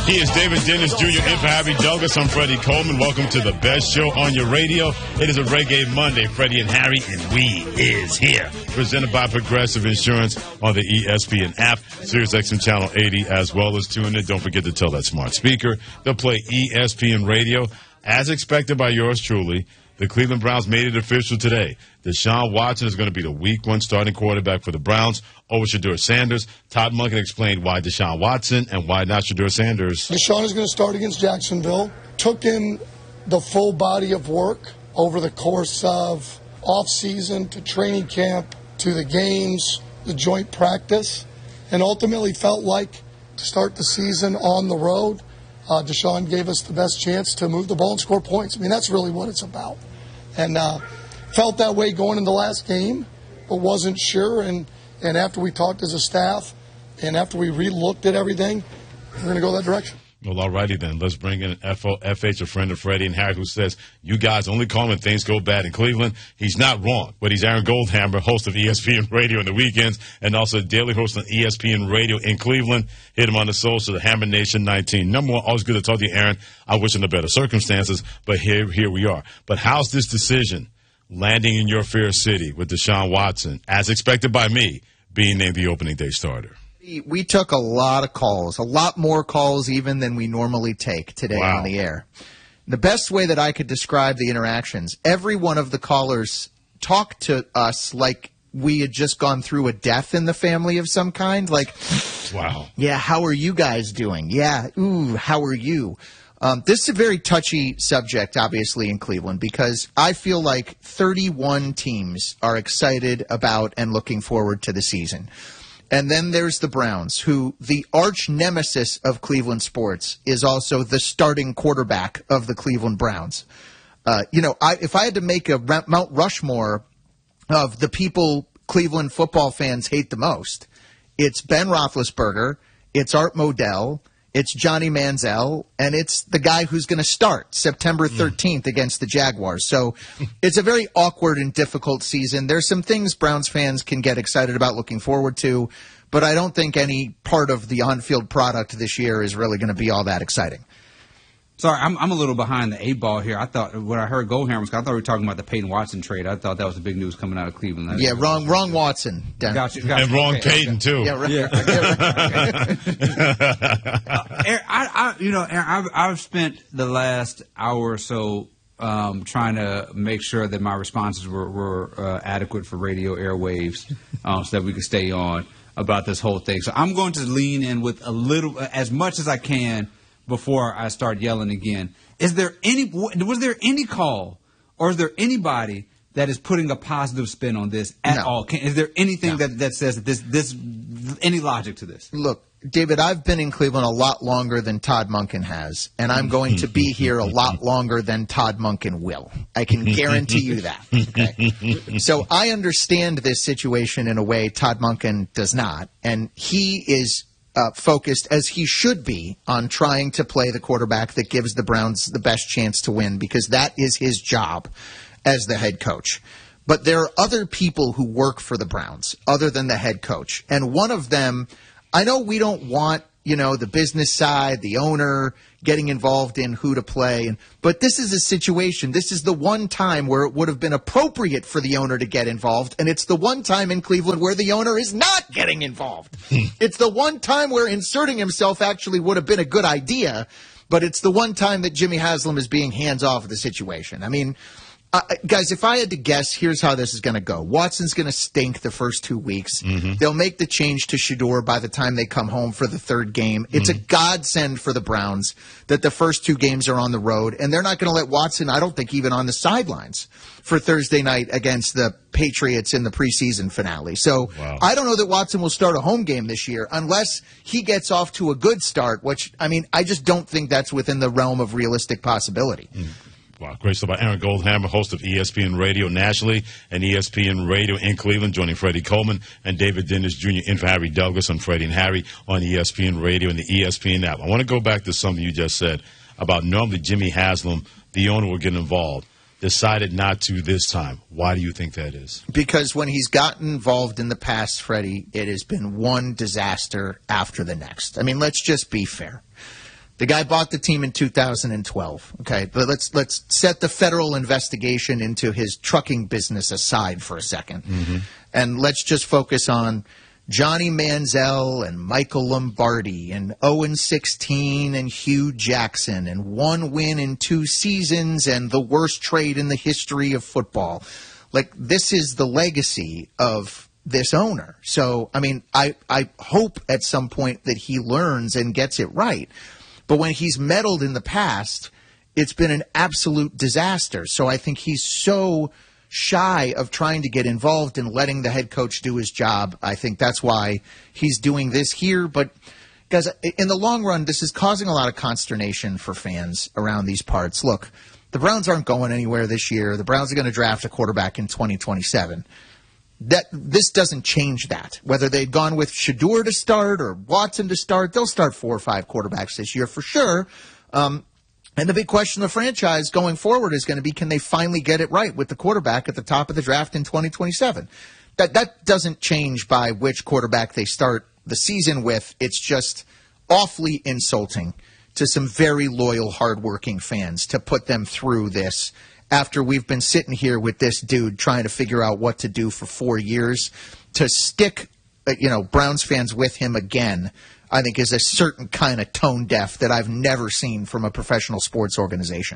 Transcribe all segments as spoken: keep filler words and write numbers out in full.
He is David Dennis Junior in for Harry Douglas. I'm Freddie Coleman. Welcome to the best show on your radio. It is a Reggae Monday. Freddie and Harry, and we is here. Presented by Progressive Insurance on the E S P N app, Sirius X M Channel eighty, as well as tune in. Don't forget to tell that smart speaker. They'll play E S P N Radio. As expected by yours truly, the Cleveland Browns made it official today. Deshaun Watson is going to be the week one starting quarterback for the Browns over Shedeur Sanders. Todd Monken explained why Deshaun Watson and why not Shedeur Sanders. Deshaun is going to start against Jacksonville. Took in the full body of work over the course of off-season to training camp to the games, the joint practice, and ultimately felt like to start the season on the road, uh, Deshaun gave us the best chance to move the ball and score points. I mean, that's really what it's about. And uh, felt that way going in the last game, but wasn't sure. And, and after we talked as a staff and after we re-looked at everything, we're going to go that direction. Well, all righty then. Let's bring in F O F H, a friend of Freddie and Harry, who says, you guys only call when things go bad in Cleveland. He's not wrong, but he's Aaron Goldhammer, host of E S P N Radio on the weekends and also daily host on E S P N Radio in Cleveland. Hit him on the social, the Hammer Nation nineteen. Number one, always good to talk to you, Aaron. I wish under better circumstances, but here, here we are. But how's this decision landing in your fair city with Deshaun Watson, as expected by me, being named the opening day starter? We took a lot of calls, a lot more calls even than we normally take today Wow. on the air. The best way that I could describe the interactions, every one of the callers talked to us like we had just gone through a death in the family of some kind. Like, wow. Yeah, how are you guys doing? Yeah, ooh, how are you? Um, this is a very touchy subject, obviously, in Cleveland, because I feel like thirty-one teams are excited about and looking forward to the season. And then there's the Browns, who the arch nemesis of Cleveland sports is also the starting quarterback of the Cleveland Browns. Uh, you know, I, if I had to make a Mount Rushmore of the people Cleveland football fans hate the most, it's Ben Roethlisberger, it's Art Modell, it's Johnny Manziel, and it's the guy who's going to start September thirteenth against the Jaguars. So it's a very awkward and difficult season. There's some things Browns fans can get excited about, looking forward to, but I don't think any part of the on-field product this year is really going to be all that exciting. Sorry, I'm I'm a little behind the eight ball here. I thought when I heard Goldhammer, I thought we were talking about the Peyton Watson trade. I thought that was the big news coming out of Cleveland. Yeah, wrong, wrong Watson. Got you, got And you. wrong Okay, Peyton, okay. too. Yeah, right. Yeah. uh, Aaron, I, I, you know, Aaron, I've, I've spent the last hour or so um, trying to make sure that my responses were, were uh, adequate for radio airwaves, um, so that we could stay on about this whole thing. So I'm going to lean in with a little, as much as I can, before I start yelling again. Is there any, was there any call, or is there anybody that is putting a positive spin on this at No. all? Can, is there anything No. that, that says that this, this, any logic to this? Look, David, I've been in Cleveland a lot longer than Todd Monken has, and I'm going to be here a lot longer than Todd Monken will. I can guarantee you that. Okay? So I understand this situation in a way Todd Monken does not, and he is uh, focused, as he should be, on trying to play the quarterback that gives the Browns the best chance to win, because that is his job as the head coach. But there are other people who work for the Browns other than the head coach, and one of them, I know we don't want, you know, the business side, the owner getting involved in who to play, and, but this is a situation, this is the one time where it would have been appropriate for the owner to get involved, and it's the one time in Cleveland where the owner is not getting involved. It's the one time where inserting himself actually would have been a good idea, but it's the one time that Jimmy Haslam is being hands-off of the situation. I mean, Uh, guys, if I had to guess, here's how this is going to go. Watson's going to stink the first two weeks. Mm-hmm. They'll make the change to Shedeur by the time they come home for the third game. It's mm-hmm. a godsend for the Browns that the first two games are on the road, and they're not going to let Watson, I don't think, even on the sidelines for Thursday night against the Patriots in the preseason finale. So wow. I don't know that Watson will start a home game this year unless he gets off to a good start, which, I mean, I just don't think that's within the realm of realistic possibility. Mm. Wow, great stuff by Aaron Goldhammer, host of E S P N Radio nationally and E S P N Radio in Cleveland, joining Freddie Coleman and David Dennis Junior in for Harry Douglas on Freddie and Harry on E S P N Radio and the E S P N app. I want to go back to something you just said about normally Jimmy Haslam, the owner, will get involved. Decided not to this time. Why do you think that is? Because when he's gotten involved in the past, Freddie, it has been one disaster after the next. I mean, let's just be fair. The guy bought the team in two thousand twelve. Okay, but let's let's set the federal investigation into his trucking business aside for a second, mm-hmm. and let's just focus on Johnny Manziel and Michael Lombardi and oh and sixteen and Hugh Jackson and one win in two seasons and the worst trade in the history of football. Like, this is the legacy of this owner. So, I mean, I, I hope at some point that he learns and gets it right. But when he's meddled in the past, it's been an absolute disaster. So I think he's so shy of trying to get involved and letting the head coach do his job. I think that's why he's doing this here. But, guys, in the long run, this is causing a lot of consternation for fans around these parts. Look, the Browns aren't going anywhere this year. The Browns are going to draft a quarterback in twenty twenty-seven. That this doesn't change that. Whether they'd gone with Shedeur to start or Watson to start, they'll start four or five quarterbacks this year for sure. Um, and the big question of the franchise going forward is going to be, can they finally get it right with the quarterback at the top of the draft in twenty twenty-seven? That that doesn't change by which quarterback they start the season with. It's just awfully insulting to some very loyal, hardworking fans to put them through this after we've been sitting here with this dude trying to figure out what to do for four years. To stick, you know, Browns fans with him again, I think is a certain kind of tone deaf that I've never seen from a professional sports organization.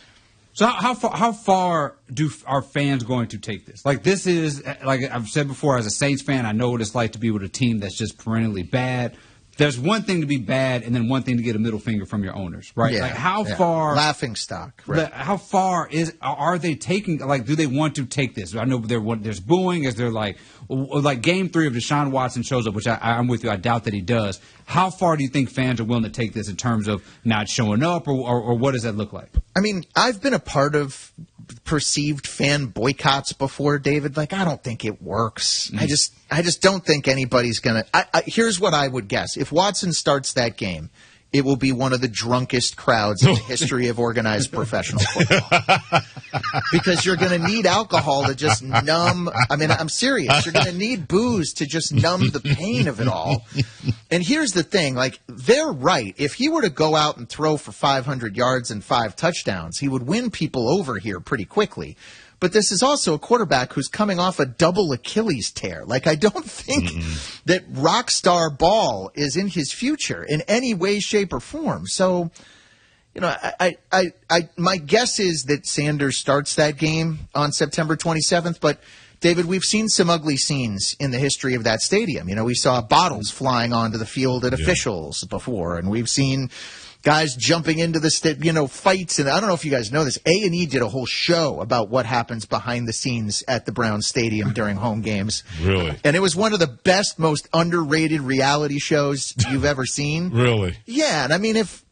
So how far, how far do are fans going to take this? Like, this is, like I've said before, as a Saints fan, I know what it's like to be with a team that's just perennially bad. There's one thing to be bad and then one thing to get a middle finger from your owners, right? Yeah, like how yeah. far laughing stock, right? The, how far is are they taking? Like, do they want to take this? I know there there's booing. Is there like like game three of Deshaun Watson shows up, which I, I'm with you. I doubt that he does. How far do you think fans are willing to take this in terms of not showing up, or or, or what does that look like? I mean, I've been a part of perceived fan boycotts before, David. Like, I don't think it works. Mm-hmm. I just I just don't think anybody's going to – here's what I would guess. If Watson starts that game, it will be one of the drunkest crowds in the history of organized professional football. Because you're going to need alcohol to just numb – I mean, I'm serious. You're going to need booze to just numb the pain of it all. And here's the thing. Like, they're right. If he were to go out and throw for five hundred yards and five touchdowns, he would win people over here pretty quickly. But this is also a quarterback who's coming off a double Achilles tear. Like, I don't think mm-hmm. that rock star ball is in his future in any way, shape, or form. So, you know, I, I, I, my guess is that Sanders starts that game on September twenty-seventh. But, David, we've seen some ugly scenes in the history of that stadium. You know, we saw bottles flying onto the field at yeah. officials before, and we've seen guys jumping into the sta- you know, fights. And I don't know if you guys know this. A and E did a whole show about what happens behind the scenes at the Browns Stadium during home games. Really? And it was one of the best, most underrated reality shows you've ever seen. Really? Yeah. And I mean, if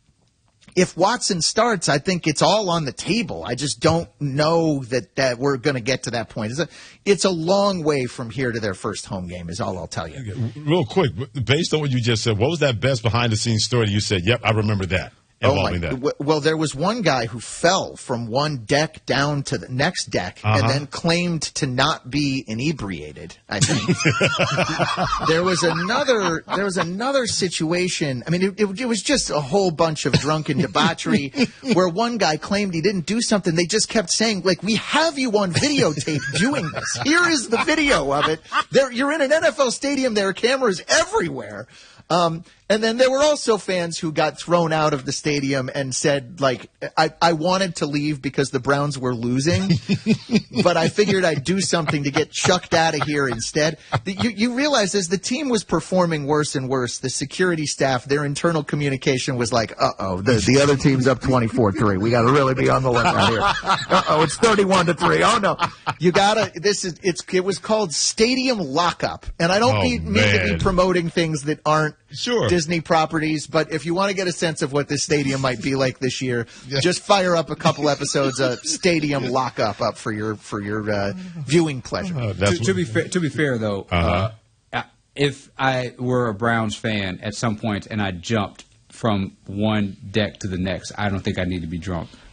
if Watson starts, I think it's all on the table. I just don't know that, that we're going to get to that point. It's a, it's a long way from here to their first home game is all I'll tell you. Real quick, based on what you just said, what was that best behind-the-scenes story that you said, yep, I remember that? Oh my, that. Well, there was one guy who fell from one deck down to the next deck uh-huh. and then claimed to not be inebriated, I think. there was another there was another situation. I mean, it, it, it was just a whole bunch of drunken debauchery where one guy claimed he didn't do something. They just kept saying, like, we have you on videotape doing this. Here is the video of it. There, you're in an N F L stadium. There are cameras everywhere. Um, and then there were also fans who got thrown out of the stadium and said, like, I, I wanted to leave because the Browns were losing, but I figured I'd do something to get chucked out of here instead. You, you realize as the team was performing worse and worse, the security staff, their internal communication was like, uh-oh, the, the other team's up twenty-four three. We got to really be on the lookout here. Uh-oh, it's thirty-one to three. Oh, no. You got to – this is it's it was called Stadium Lockup. And I don't oh, mean, mean to be promoting things that aren't Sure. Disney properties, but if you want to get a sense of what this stadium might be like this year, yeah. just fire up a couple episodes of Stadium Lockup up for your for your uh, viewing pleasure. Uh, to, to be fair, to be fair though, uh-huh. uh, if I were a Browns fan at some point and I jumped from one deck to the next, I don't think I need to be drunk.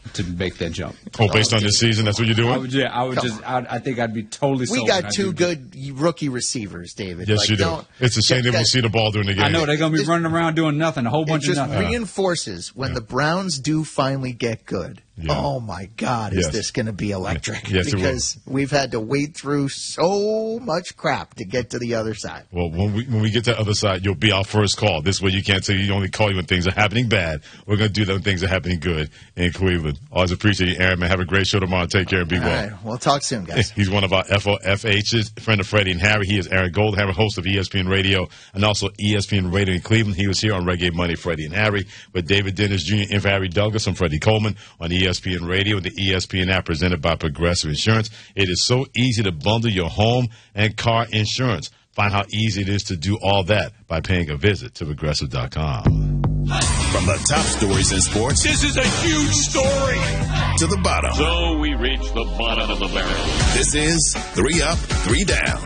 to make that jump. Oh, based on this season, that's what you're doing? I would, yeah, I would Come just. I, I think I'd be totally. We sold got when I two do good rookie receivers, David. Yes, Like, you do. don't- It's a shame that- they won't see the ball during the game. I know they're going to be This- running around doing nothing, a whole It bunch of just nothing. reinforces when the Browns do finally get good. Yeah. Oh my God, is Yes. this going to be electric? Yes, it will. because we've had to wade through so much crap to get to the other side. Well, when we when we get to the other side, you'll be our first call. This way you can't say you only call you when things are happening bad. We're going to do that when things are happening good in Cleveland. Always appreciate you, Aaron, man. Have a great show tomorrow. Take care and be All well. right, we'll talk soon, guys. He's one of our F O F H's, friend of Freddie and Harry. He is Aaron Goldhammer, host of E S P N Radio and also E S P N Radio in Cleveland. He was here on Reggae Monday, Freddie and Harry, with David Dennis Junior and for Harry Douglas. I'm Freddie Coleman on E S P N Radio and the E S P N app presented by Progressive Insurance. It is so easy to bundle your home and car insurance. Find how easy it is to do all that by paying a visit to Progressive dot com. From the top stories in sports This is a huge story. to the bottom. So we reach the bottom of the barrel. This is Three Up, Three Down.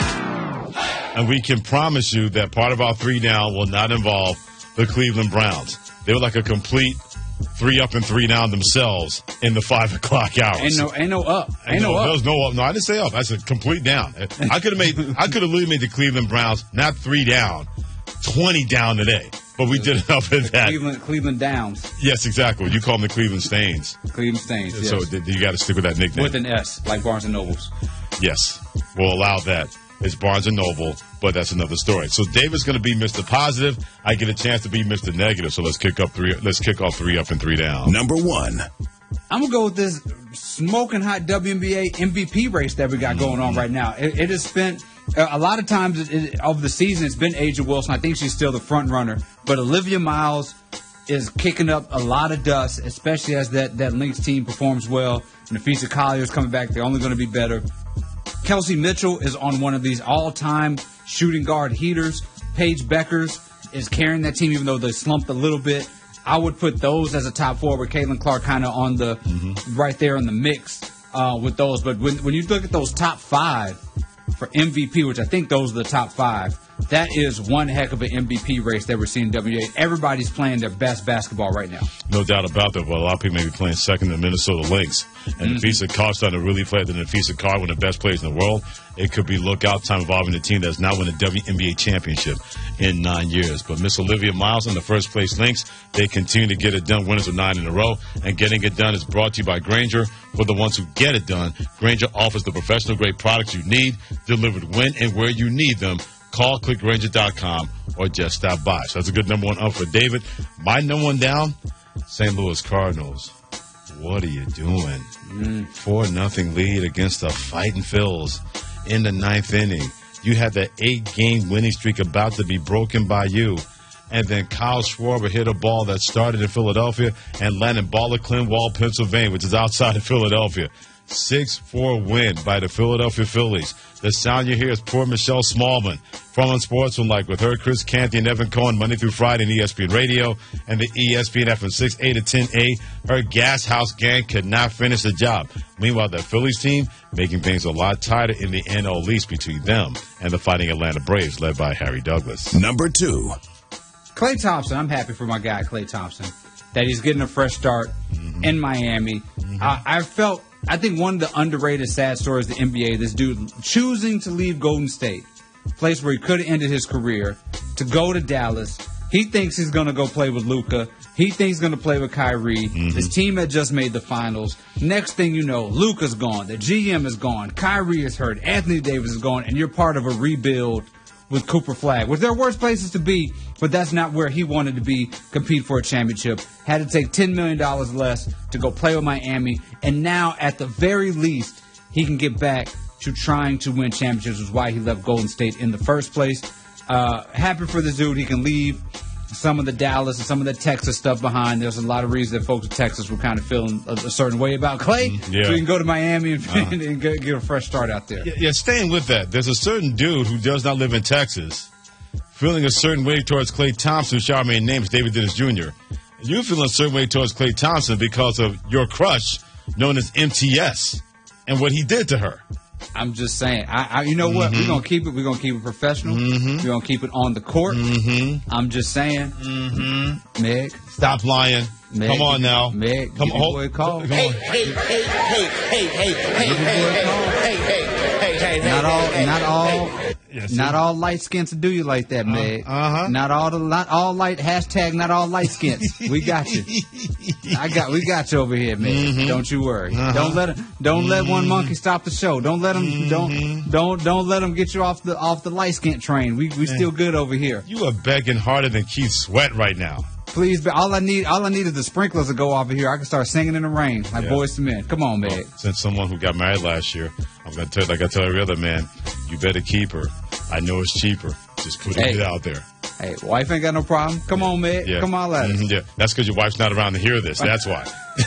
And we can promise you that part of our three down will not involve the Cleveland Browns. They were like a complete three up and three down themselves in the five o'clock hours. Ain't no, ain't no up. Ain't no, no, up. There was no up. No, I didn't say up. I said complete down. I could have made. I could have literally made the Cleveland Browns not three down, twenty down today. But we did enough of that. Cleveland, Cleveland Downs. Yes, exactly. You call them the Cleveland Stains. Cleveland Stains. Yes. So th- you got to stick with that nickname. With an S, like Barnes and Nobles. Yes, we'll allow that. It's Barnes and Noble, but that's another story. So David's going to be Mister Positive. I get a chance to be Mister Negative. So let's kick up three. Let's kick off three up and three down. Number one. I'm gonna go with this smoking hot W N B A M V P race that we got going on right now. It, it has spent uh, a lot of times it, it, of the season. It's been Aja Wilson. I think she's still the front runner, but Olivia Miles is kicking up a lot of dust, especially as that that Lynx team performs well. Nafisa Collier's coming back. They're only going to be better. Kelsey Mitchell is on one of these all-time shooting guard heaters. Paige Beckers is carrying that team, even though they slumped a little bit. I would put those as a top four, with Caitlin Clark kind of on the mm-hmm. right there in the mix uh, with those. But when when you look at those top five for M V P, which I think those are the top five, that is one heck of an M V P race that we're seeing in W N B A. Everybody's playing their best basketball right now. No doubt about that. But a lot of people may be playing second to Minnesota Lynx. And mm-hmm. Nafisa Carr starting to really play the Nafisa Carr, one of the best players in the world. It could be lookout time involving a team that's not won a W N B A championship in nine years. But Miss Olivia Miles and the first place Lynx, they continue to get it done, winners of nine in a row. And getting it done is brought to you by Grainger. For the ones who get it done, Grainger offers the professional grade products you need, delivered when and where you need them. Call click Grainger dot com or just stop by. So that's a good number one up for David. My number one down, Saint Louis Cardinals. What are you doing? Mm. Four nothing lead against the Fighting Phils in the ninth inning. You had the eight-game winning streak about to be broken by you. And then Kyle Schwarber hit a ball that started in Philadelphia and landed ball at Clinwall, Pennsylvania, which is outside of Philadelphia. six four win by the Philadelphia Phillies. The sound you hear is poor Michelle Smallman from Unsportsmanlike with her, Chris Canty, and Evan Cohen Monday through Friday on E S P N Radio and the E S P N F M six A to ten A. Her Gas House gang could not finish the job. Meanwhile, the Phillies team making things a lot tighter in the N L East between them and the Fighting Atlanta Braves led by Harry Douglas. Number two. Klay Thompson. I'm happy for my guy, Klay Thompson, that he's getting a fresh start mm-hmm. in Miami. Mm-hmm. Uh, I felt... I think one of the underrated sad stories of the N B A, this dude choosing to leave Golden State, place where he could have ended his career, to go to Dallas. He thinks he's going to go play with Luka. He thinks he's going to play with Kyrie. Mm-hmm. His team had just made the finals. Next thing you know, Luka's gone. The G M is gone. Kyrie is hurt. Anthony Davis is gone. And you're part of a rebuild with Cooper Flagg, which there are worse places to be, but that's not where he wanted to be, compete for a championship. Had to take ten million dollars less to go play with Miami, and now, at the very least, he can get back to trying to win championships, which is why he left Golden State in the first place. Uh, happy for this dude. He can leave some of the Dallas and some of the Texas stuff behind. There's a lot of reasons that folks in Texas were kind of feeling a, a certain way about Klay. Yeah. So he can go to Miami and, uh-huh. and get, get a fresh start out there. Yeah, yeah, staying with that, there's a certain dude who does not live in Texas feeling a certain way towards Klay Thompson, Charmaine names David Dennis Junior You feel a certain way towards Klay Thompson because of your crush known as M T S and what he did to her. I'm just saying. I, I you know what? Mm-hmm. We're gonna keep it. We're gonna keep it professional. Mm-hmm. We're gonna keep it on the court. Mm-hmm. I'm just saying. Mm-hmm. Meg, stop lying. Meg, Come on now. Meg, come give on. your boy a call. Come Hey, on. hey, hey, hey, hey, hey, hey, Give your boy a hey, call. hey, hey, hey, hey, hey, Not all, hey, not hey, all, hey. Yes, not sir. all light skins to do you like that, Meg. uh-huh. Not all the, not all light hashtag. Not all light skins. We got you. I got, we got you over here, Meg. Mm-hmm. Don't you worry. Don't let, don't let one monkey stop the show. Don't let him, Mm-hmm. don't, don't, don't let him get you off the, off the light skin train. We, we still good over here. You are begging harder than Keith Sweat right now. Please, but all I need, all I need is the sprinklers to go off of here. I can start singing in the rain like Yeah. Boys to Men. Come on, Meg. Well, since someone who got married last year, I'm going to tell you, like I tell every other man, you better keep her. I know it's cheaper. Just putting Hey. it out there. Hey, wife ain't got no problem. Come on, Meg. Yeah. Come on, lad. Mhm, yeah. That's because your wife's not around to hear this. That's why.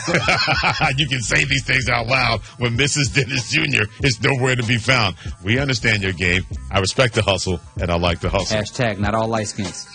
You can say these things out loud when Missus Dennis Junior is nowhere to be found. We understand your game. I respect the hustle, and I like the hustle. Hashtag not all light skins.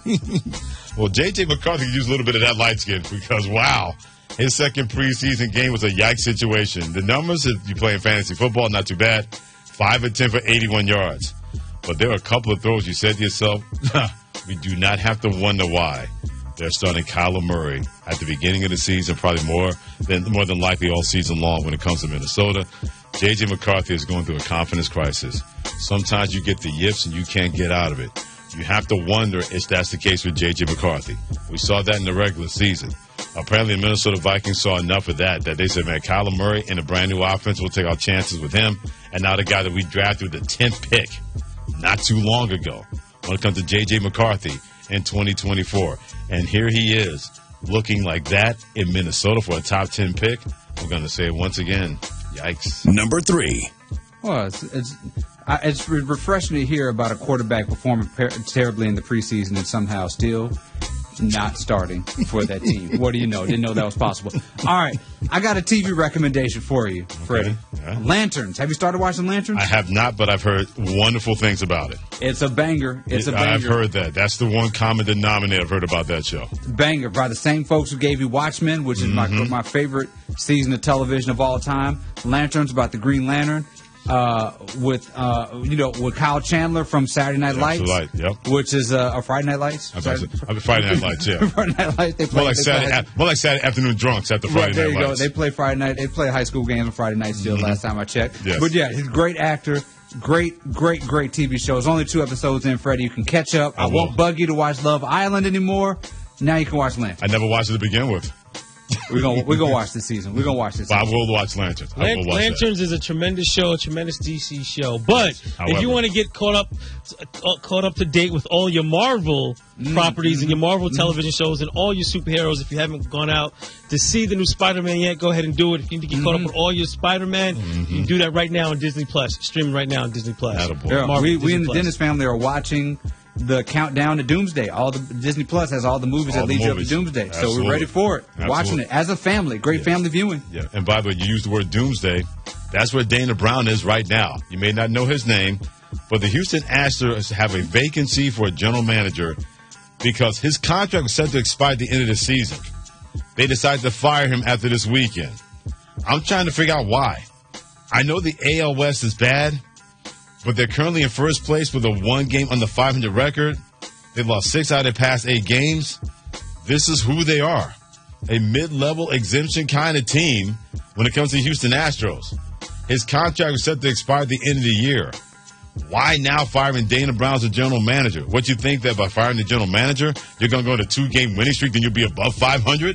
Well, J J McCarthy could use a little bit of that light skin because, wow, his second preseason game was a yikes situation. The numbers, if you play in fantasy football, not too bad. five and ten for eighty-one yards. But there were a couple of throws you said to yourself, we do not have to wonder why. They're starting Kyler Murray at the beginning of the season, probably more than more than likely all season long when it comes to Minnesota. J J McCarthy is going through a confidence crisis. Sometimes you get the yips and you can't get out of it. You have to wonder if that's the case with J J McCarthy. We saw that in the regular season. Apparently, the Minnesota Vikings saw enough of that that they said, man, Kyler Murray in a brand new offense, we'll take our chances with him. And now the guy that we drafted with the tenth pick not too long ago when it comes to J J McCarthy in twenty twenty-four. And here he is looking like that in Minnesota for a top ten pick. We're going to say it once again. Yikes. Number three. Well, it's it's, I, it's re- refreshing to hear about a quarterback performing per- terribly in the preseason and somehow still not starting for that team. What do you know? Didn't know that was possible. All right, I got a T V recommendation for you, Freddie. Yeah. Lanterns. Have you started watching Lanterns? I have not, but I've heard wonderful things about it. It's a banger. It's a banger. I've heard that. That's the one common denominator I've heard about that show. Banger by the same folks who gave you Watchmen, which is Mm-hmm. my my favorite season of television of all time. Lanterns about the Green Lantern. Uh, with uh, you know, with Kyle Chandler from Saturday Night Lights, Light, yep. which is uh, a Friday Night Lights. I've been Friday Night Lights, yeah. Friday Night Lights. They play, More like they Saturday, play, a- more like Saturday afternoon drunks at the Friday right, there Night you go. Lights. They play Friday night. They play high school games on Friday night still. Last time I checked. Mm-hmm. Yes. But yeah, he's a great actor. Great, great, great T V show. There's only two episodes in, Freddie. You can catch up. I, I won't will. bug you to watch Love Island anymore. Now you can watch Lanterns. I never watched it to begin with, We're gonna we're gonna watch this season. We're gonna watch this but I season. will watch Lanterns. I Lan- will watch Lanterns is a tremendous show, a tremendous D C show. But However. if you want to get caught up, uh, caught up to date with all your Marvel Mm-hmm. properties and your Marvel television shows and all your superheroes, if you haven't gone out to see the new Spider-Man yet, go ahead and do it. If you need to get caught up with all your Spider-Man, you can do that right now on Disney Plus. Streaming right now on Disney Plus. Attaboy. Yeah, Marvel we, we Disney in the Plus. Dennis family are watching the countdown to Doomsday. All the Disney Plus has all the movies All that the lead you up to movies. Doomsday. So Absolutely. we're ready for it. Absolutely. Watching it as a family. Great Yes. family viewing. Yeah. And by the way, you used the word doomsday. That's where Dana Brown is right now. You may not know his name, but the Houston Astros have a vacancy for a general manager because his contract was set to expire at the end of the season. They decided to fire him after this weekend. I'm trying to figure out why. I know the A L West is bad, but they're currently in first place with a one game under five hundred record. They've lost six out of their past eight games. This is who they are. A mid-level exemption kind of team when it comes to Houston Astros. His contract was set to expire at the end of the year. Why now firing Dana Brown as a general manager? What you think that by firing the general manager, you're going to go on a two-game winning streak, then you'll be above five hundred?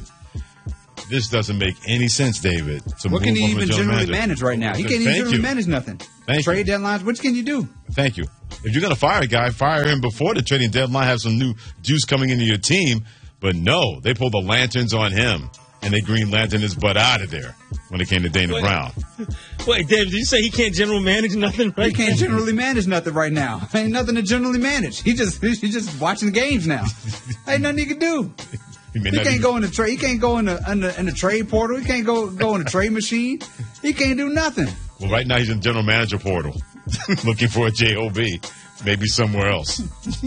This doesn't make any sense, David. to What move can he on from a even general generally manager. manage right now? He can't even Thank generally you. manage nothing. Thank Trade deadlines. What can you do? Thank you. If you're going to fire a guy, fire him before the trading deadline, have some new juice coming into your team. But no, they pulled the lanterns on him, and they Green Lantern his butt out of there when it came to Dana Wait. Brown. Wait, David, did you say he can't general manage nothing right He can't generally manage nothing right now. Ain't nothing to generally manage. He just he's just watching the games now. Ain't nothing he can do. He may He not can't even- go in the trade. He can't go in the, in the in the trade portal. He can't go go in the trade machine. He can't do nothing. Well, right now he's in general manager portal, looking for a job, maybe somewhere else.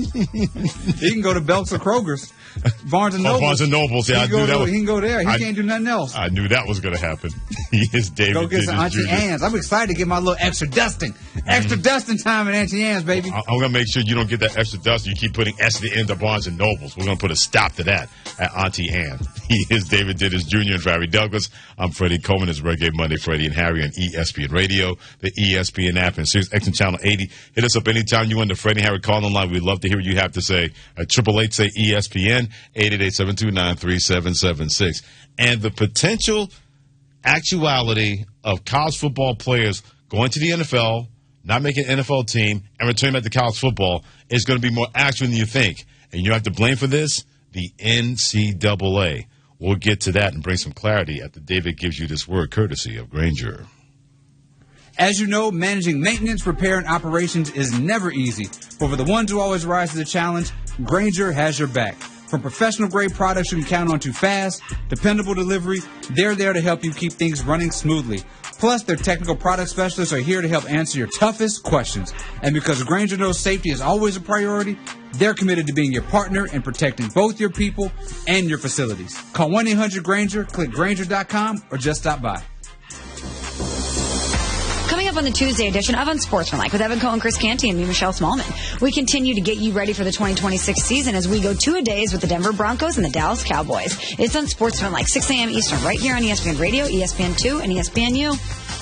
He can go to Belks or Kroger's, Barnes and Oh, Noble. Barnes and Nobles, yeah, I he, can knew go that to- was- he can go there. He I- can't do nothing else. I knew that was going to happen. He is David Go get some Dennis Auntie Junior Anne's. I'm excited to get my little extra dusting. Extra dusting time at Auntie Anne's, baby. I- I'm going to make sure you don't get that extra dust. You keep putting S at the end of Barnes and Nobles. We're going to put a stop to that at Auntie Anne. He is David Dennis Junior and Harry Douglas. I'm Freddie Coleman. It's Reggae Monday, Freddie and Harry on E S P N Radio, the E S P N app, and Sirius X M Channel eighty. Hit us up anytime you want the Freddie and Harry call line. We'd love to hear what you have to say. At triple eight say E S P N, eight eight eight, seven two nine, three seven seven six. And the potential actuality of college football players going to the N F L, not making an N F L team, and returning back to college football is going to be more actual than you think. And you have to blame for this the N C double A. We'll get to that and bring some clarity after David gives you this word courtesy of Grainger. As you know, managing maintenance, repair, and operations is never easy. But for the ones who always rise to the challenge, Grainger has your back. From professional-grade products you can count on to fast, dependable delivery, they're there to help you keep things running smoothly. Plus, their technical product specialists are here to help answer your toughest questions. And because Grainger knows safety is always a priority, they're committed to being your partner and protecting both your people and your facilities. Call one eight hundred Grainger, click Grainger dot com, or just stop by. Coming up on the Tuesday edition of Unsportsmanlike with Evan Cohen, Chris Canty, and me, Michelle Smallman. We continue to get you ready for the twenty twenty-six season as we go two-a-days with the Denver Broncos and the Dallas Cowboys. It's Unsportsmanlike, six a.m. Eastern, right here on E S P N Radio, E S P N two, and E S P N U.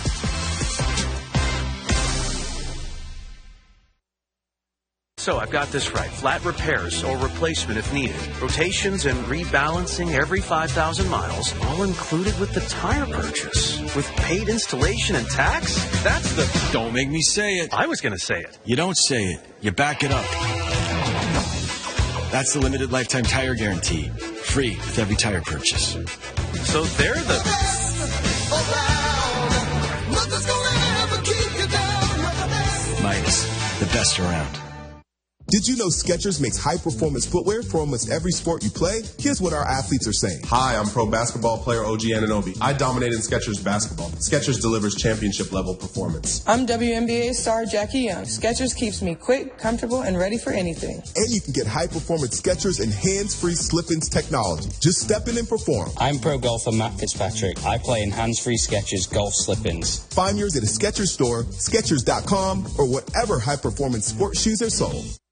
So I've got this right. Flat repairs or replacement if needed. Rotations and rebalancing every five thousand miles, all included with the tire purchase. With paid installation and tax? That's the... Don't make me say it. I was going to say it. You don't say it. You back it up. That's the limited lifetime tire guarantee. Free with every tire purchase. So they're the... Midas, the best around. Did you know Skechers makes high-performance footwear for almost every sport you play? Here's what our athletes are saying. Hi, I'm pro basketball player O G Anunoby. I dominated Skechers basketball. Skechers delivers championship-level performance. I'm W N B A star Jackie Young. Skechers keeps me quick, comfortable, and ready for anything. And you can get high-performance Skechers and hands-free slip-ins technology. Just step in and perform. I'm pro golfer Matt Fitzpatrick. I play in hands-free Skechers golf slip-ins. Find yours at a Skechers store, Skechers dot com, or whatever high-performance sports shoes are sold.